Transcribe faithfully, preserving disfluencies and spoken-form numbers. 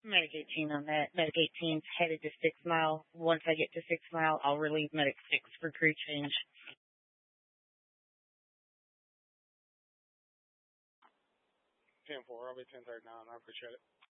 Medic eighteen on that. Medic eighteen's headed to Six Mile. Once I get to Six Mile, I'll relieve Medic six for crew change. ten four, I'll be ten thirty-nine. I appreciate it.